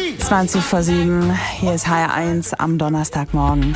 20:07, hier ist HR1 am Donnerstagmorgen.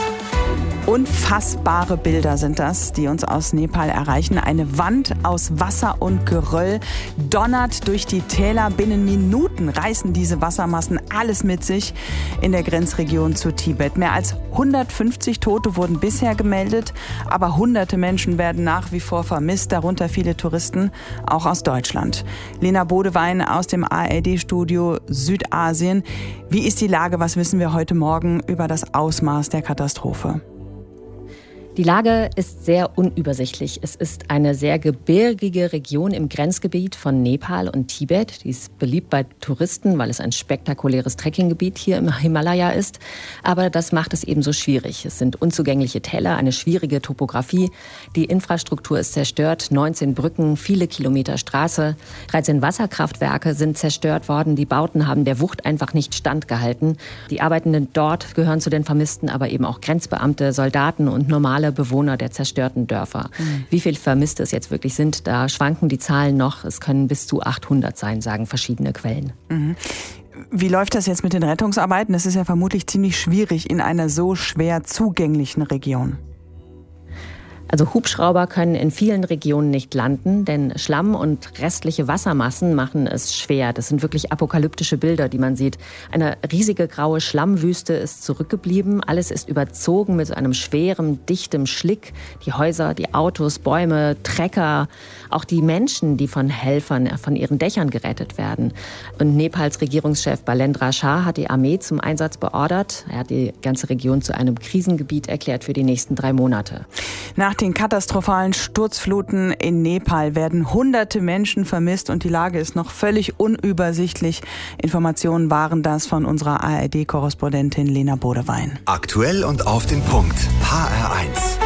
Unfassbare Bilder sind das, die uns aus Nepal erreichen. Eine Wand aus Wasser und Geröll donnert durch die Täler. Binnen Minuten reißen diese Wassermassen alles mit sich in der Grenzregion zu Tibet. Mehr als 150 Tote wurden bisher gemeldet, aber hunderte Menschen werden nach wie vor vermisst, darunter viele Touristen, auch aus Deutschland. Lena Bodewein aus dem ARD-Studio Südasien. Wie ist die Lage? Was wissen wir heute Morgen über das Ausmaß der Katastrophe? Die Lage ist sehr unübersichtlich. Es ist eine sehr gebirgige Region im Grenzgebiet von Nepal und Tibet. Die ist beliebt bei Touristen, weil es ein spektakuläres Trekkinggebiet hier im Himalaya ist. Aber das macht es ebenso schwierig. Es sind unzugängliche Täler, eine schwierige Topografie. Die Infrastruktur ist zerstört, 19 Brücken, viele Kilometer Straße. 13 Wasserkraftwerke sind zerstört worden. Die Bauten haben der Wucht einfach nicht standgehalten. Die Arbeitenden dort gehören zu den Vermissten, aber eben auch Grenzbeamte, Soldaten und normale Bewohner der zerstörten Dörfer. Wie viele Vermisste es jetzt wirklich sind, da schwanken die Zahlen noch. Es können bis zu 800 sein, sagen verschiedene Quellen. Wie läuft das jetzt mit den Rettungsarbeiten? Das ist ja vermutlich ziemlich schwierig in einer so schwer zugänglichen Region. Also Hubschrauber können in vielen Regionen nicht landen, denn Schlamm und restliche Wassermassen machen es schwer. Das sind wirklich apokalyptische Bilder, die man sieht. Eine riesige graue Schlammwüste ist zurückgeblieben. Alles ist überzogen mit einem schweren, dichtem Schlick. Die Häuser, die Autos, Bäume, Trecker, auch die Menschen, die von Helfern von ihren Dächern gerettet werden. Und Nepals Regierungschef Balendra Shah hat die Armee zum Einsatz beordert. Er hat die ganze Region zu einem Krisengebiet erklärt für die nächsten 3 Monate. Nach den katastrophalen Sturzfluten in Nepal werden hunderte Menschen vermisst und die Lage ist noch völlig unübersichtlich. Informationen waren das von unserer ARD-Korrespondentin Lena Bodewein. Aktuell und auf den Punkt. HR1.